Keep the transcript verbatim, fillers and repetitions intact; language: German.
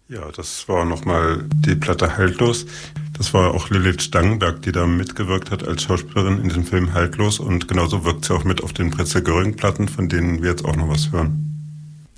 Ja, das war nochmal die Platte Haltlos. Das war auch Lilith Stangenberg, die da mitgewirkt hat als Schauspielerin in diesem Film Haltlos. Und genauso wirkt sie auch mit auf den Pretzel Göring Platten, von denen wir jetzt auch noch was hören.